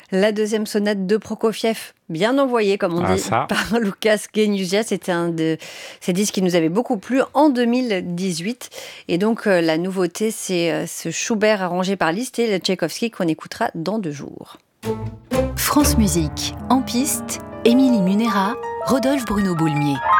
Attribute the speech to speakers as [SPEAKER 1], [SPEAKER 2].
[SPEAKER 1] La deuxième sonate de Prokofiev, bien envoyée, comme on dit, par Lucas Genusia. C'était un de ces disques qui nous avait beaucoup plu en 2018. Et donc, la nouveauté, c'est ce Schubert arrangé par Liszt et le Tchaïkovski qu'on écoutera dans 2 jours.
[SPEAKER 2] France Musique, en piste, Émilie Munera, Rodolphe Bruno Boulmier.